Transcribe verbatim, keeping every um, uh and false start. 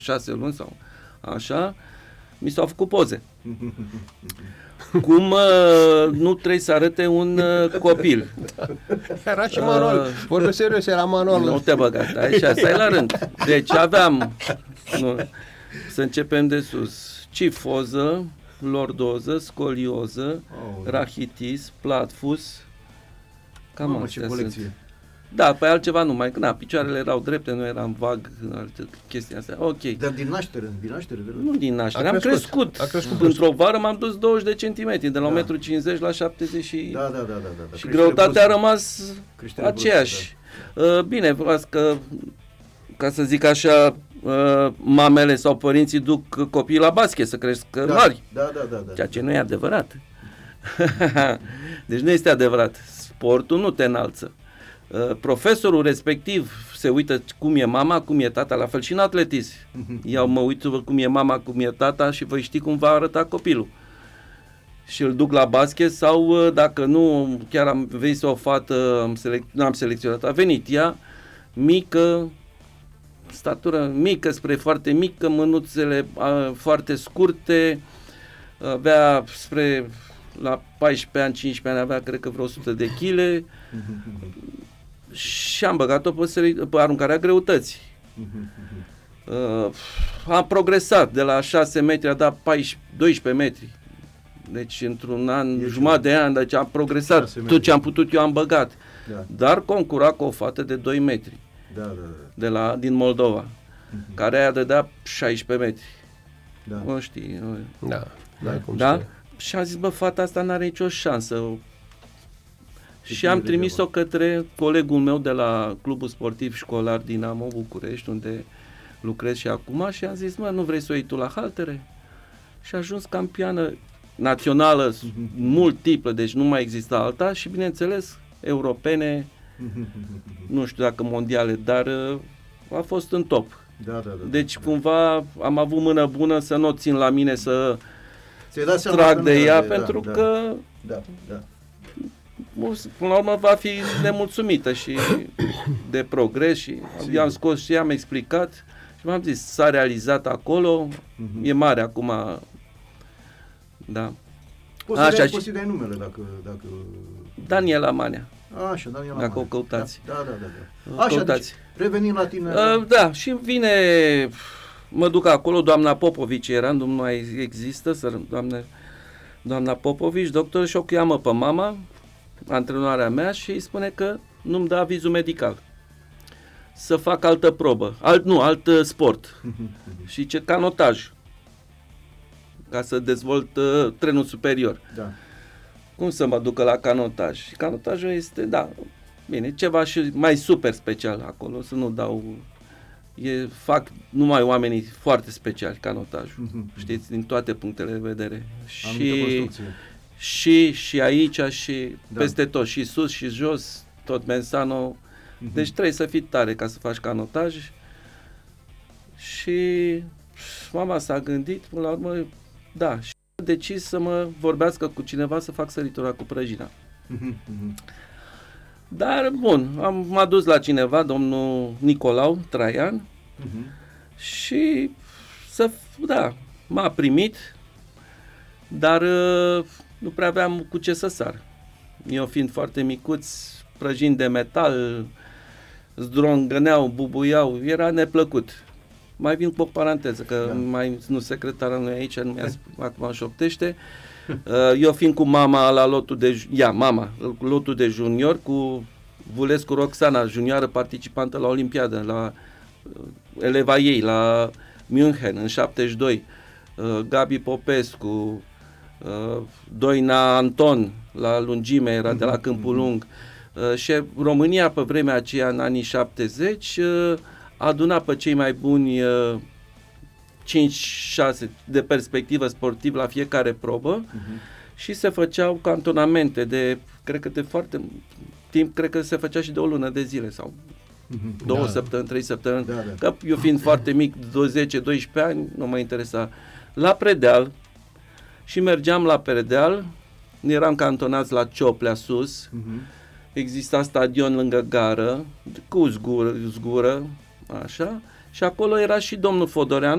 șase luni sau așa, mi s-au făcut poze. Cum uh, nu trebuie să arate un uh, copil. Era și manual. Uh, Vorbesc serios, era manual. Nu te băgați, așa, stai la rând. Deci aveam, nu, să începem de sus, cifoză, lordoză, scolioză, oh, rahitis, platfus, cam Mamă, ce colecție. Sunt. Da, pe altceva nu mai, na, picioarele erau drepte, nu eram vag, alte chestii astea, ok. Dar din naștere, din naștere? De nu din naștere, am crescut. A crescut. Într-o vară m-am dus douăzeci de centimetri, de la da. unu virgulă cincizeci metri la șaptezeci și... Da, da, da, da, da. Și greutatea a rămas aceeași. Da. Uh, bine, că, ca să zic așa, uh, mamele sau părinții duc copiii la basket să crească da, mari. Da, da, da, da. Ceea ce nu e adevărat. Deci nu este adevărat. Sportul nu te înalță. Uh, profesorul respectiv se uită cum e mama, cum e tata, la fel și în atletism. Eu mă uit cum e mama, cum e tata și voi ști cum va arăta copilul. Și îl duc la basket sau uh, dacă nu, chiar am venit o fată, am selec- nu am selecționat, a venit ea, mică, statură mică spre foarte mică, mânuțele uh, foarte scurte, avea spre la paisprezece ani, cincisprezece ani avea cred că vreo o sută de kilograme și am băgat-o pe, sele- pe aruncarea greutății. Uh, am progresat, de la șase metri a dat paisprezece, doisprezece metri. Deci într-un an, e jumătate de an, deci am progresat, tot ce am putut eu am băgat. Da. Dar concura cu o fată de doi metri, da, da, da. De la, din Moldova, uh-huh. care aia dădea șaisprezece metri. Da. O știi. Da. Da? Da? Și am zis, bă, fata asta n-are nicio șansă. Și, și am trimis-o către colegul meu de la Clubul Sportiv Școlar Dinamo București, unde lucrez și acum, și am zis, mă, nu vrei să o iei tu la haltere? Și a ajuns campioană națională, multiplă, deci nu mai exista alta și, bineînțeles, europene, nu știu dacă mondiale, dar uh, a fost în top. Da, da, da, deci, da. cumva, am avut mână bună să nu o țin la mine să trag de ea, de, pentru da, că da, da. până la urmă va fi nemulțumită și de progres și i-am scos și i-am explicat și m-am zis, s-a realizat acolo, uh-huh. e mare acum, da. Poți să-i dai, poți să dai numele dacă, dacă... Daniela Manea. Așa, Daniela Dacă Manea. o căutați. Da, da, da. da. Așa, deci, revenim la tine. Uh, da, și vine, mă duc acolo, doamna Popovici era, nu mai există, să, doamne, doamna Popovici, doctor, și o cheamă pe mama, antrenoarea mea, și îi spune că nu-mi dă avizul medical să fac altă probă, alt, nu, alt uh, sport. Și ce canotaj, ca să dezvolt uh, trenul superior. Da. Cum să mă ducă la canotaj? Și canotajul este, da, bine, ceva și mai super special acolo, să nu dau, e, fac numai oamenii foarte speciali canotajul, mm-hmm. știți, din toate punctele de vedere. Și, și, și aici și da. Peste tot, și sus și jos, tot Mensano, mm-hmm. deci trebuie să fii tare ca să faci canotaj. Și mama s-a gândit, până la urmă, da, și a decis să mă vorbească cu cineva să fac săritura cu prăjina. Mm-hmm. Dar, bun, am, m-a dus la cineva, domnul Nicolau Traian, uh-huh. și să, da, m-a primit, dar uh, nu prea aveam cu ce să sar. Eu fiind foarte micuț, prăjini de metal, zdrongăneau, bubuiau, era neplăcut. Mai vin cu o paranteză, că da. mai nu secretara nu e aici, nu mi-a spus, acum șoptește. Eu fiind cu mama la lotul de, ia, mama, lotul de junior, cu Vulescu Roxana, junioară participantă la Olimpiadă, la uh, eleva ei, la München, în șaptezeci și doi, uh, Gabi Popescu, uh, Doina Anton, la lungime, era de la Câmpul Lung, uh, și România, pe vremea aceea, în anii șaptezeci, uh, aduna pe cei mai buni uh, cinci șase de perspectivă sportivă la fiecare probă, uh-huh. și se făceau cantonamente de, cred că de foarte timp, cred că se făcea și de o lună de zile sau uh-huh. două da. săptămâni, trei săptămâni, da, da. Că eu fiind foarte mic, zece doisprezece ani, nu mă interesa. La Predeal, și mergeam la Predeal, eram cantonați la Cioplea sus, uh-huh. exista stadion lângă gară, cu zgură, zgură, așa, și acolo era și domnul Fodorean,